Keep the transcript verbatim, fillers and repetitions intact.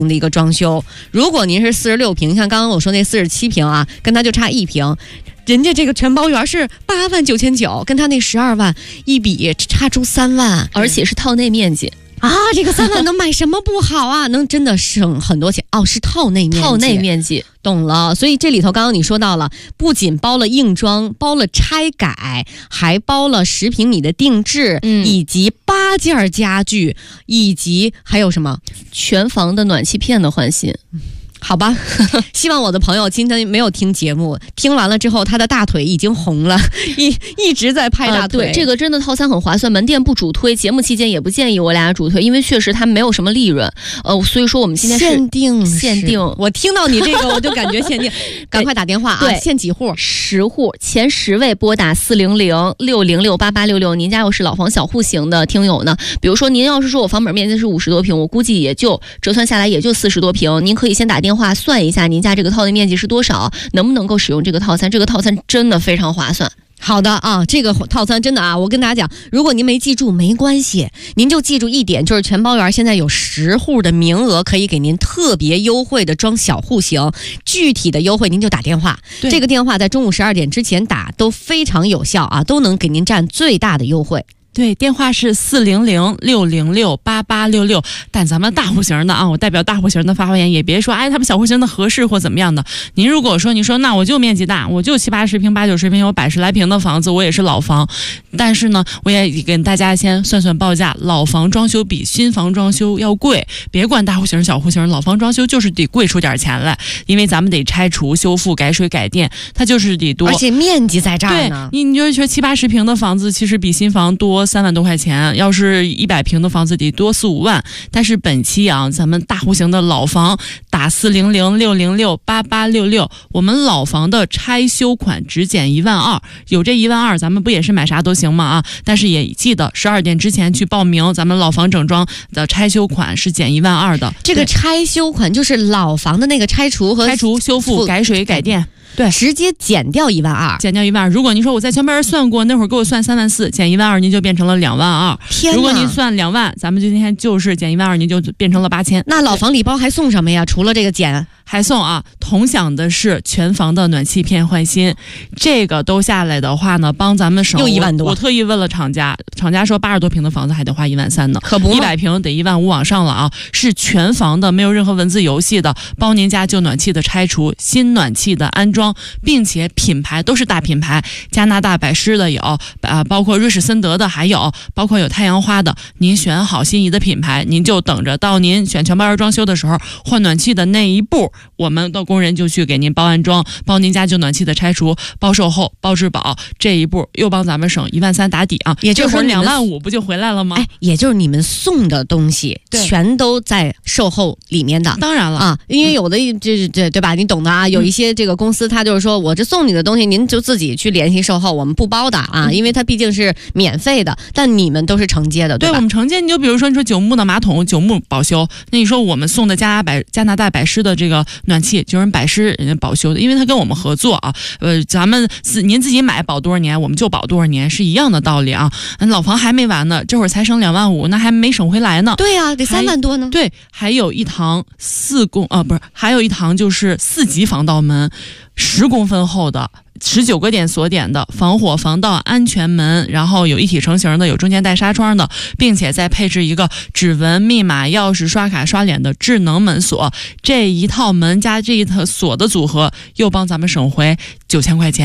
的一个装修。如果您是四十六平，像刚刚我说那四十七平啊，跟它就差一平，人家这个全包园是八万九千九，跟他那十二万一比，差出三万， 而且是套内面积。 啊，这个三万能买什么不好啊？能真的省很多钱哦，是套内面积， 套内面积， 懂了。所以这里头刚刚你说到了，不仅包了硬装，包了拆改，还包了十平米的定制，嗯，以及八件家具，以及还有什么全房的暖气片的换新。 好吧，希望我的朋友今天没有听节目，听完了之后他的大腿已经红了，一一直在拍大腿、 呃、对，这个真的套餐很划算，门店不主推，节目期间也不建议我俩主推，因为确实它没有什么利润，呃，所以说我们今天是限定限定。 我听到你这个我就感觉限定，赶快打电话啊！ 对， 限几户？ 十户，前十位拨打四零零六零六八八六六。您家要是老房小户型的听友呢，比如说您要是说我房本面积是五十多平，我估计也就折算下来也就四十多平，您可以先打电话。电话算一下您家这个套内面积是多少，能不能够使用这个套餐？这个套餐真的非常划算。 好的啊，这个套餐真的啊，我跟大家讲，如果您没记住没关系，您就记住一点，就是全包园现在有十户的名额可以给您特别优惠的装小户型，具体的优惠您就打电话，这个电话在中午十二点之前打都非常有效啊，都能给您占最大的优惠。 对，电话是四零零六零六八八六六。但咱们大户型的啊，我代表大户型的发言，也别说哎，他们小户型的合适或怎么样的。您如果说你说那我就面积大，我就七八十平、八九十平，有百十来平的房子，我也是老房。但是呢，我也跟大家先算算报价，老房装修比新房装修要贵。别管大户型、小户型，老房装修就是得贵出点钱来，因为咱们得拆除、修复、改水、改电，它就是得多， 而且面积在这儿呢。 对，你你就说七八十平的房子，其实比新房多三万多块钱，要是一百平的房子得多四五万。但是本期啊，咱们大户型的老房打四零零六零六八八六六，我们老房的拆修款只减一万二，有这一万二，咱们不也是买啥都行吗？啊，但是也记得十二点之前去报名，咱们老房整装的拆修款是减一万二的。 这个拆修款就是老房的那个拆除和拆除、修复、改水、改电。对， 直接减掉一万二， 减掉一万二。如果您说我在全班算过，那会儿给我算三万四，减一万二，您就变成了两万二。 天哪！ 如果您算两万，咱们今天就是减一万二，您就变成了八千。 那老房礼包还送什么呀？除了这个减， 还送啊，同享的是全房的暖气片换新。这个都下来的话呢，帮咱们省又一万多。 我, 我特意问了厂家，厂家说八十多平的房子还得花一万三呢， 可不， 一百平得一万五往上了啊。是全房的，没有任何文字游戏的，包您家旧暖气的拆除，新暖气的安装，并且品牌都是大品牌，加拿大百狮的有啊，包括瑞士森德的还有，包括有太阳花的。您选好心仪的品牌，您就等着到您选全包园装修的时候，换暖气的那一步，我们的工人就去给您包安装，包您家旧暖气的拆除，包售后，包质保，这一步又帮咱们省一万三打底啊， 也就是说两万五不就回来了吗？ 哎，也就是你们送的东西全都在售后里面的。 当然了啊，因为有的这这对吧？你懂的啊，有一些这个公司他就是说我这送你的东西，您就自己去联系售后，我们不包的啊，因为它毕竟是免费的，但你们都是承接的，对吧？ 对，我们承接。你就比如说，你说九牧的马桶，九牧保修，那你说我们送的加拿大加拿大百狮的这个暖气，就是百狮人家保修的，因为他跟我们合作啊，呃，咱们您自己买保多少年，我们就保多少年，是一样的道理啊。老房还没完呢，这会儿才省两万五，那还没省回来呢。 对呀、啊，得三万多呢。 对，还有一堂四公啊，不是，还有一堂就是四级防盗门，十公分厚的。十九个点锁点的防火防盗安全门，然后有一体成型的，有中间带纱窗的，并且再配置一个指纹、密码、钥匙、刷卡、刷脸的智能门锁。这一套门加这一套锁的组合，又帮咱们省回九千块钱。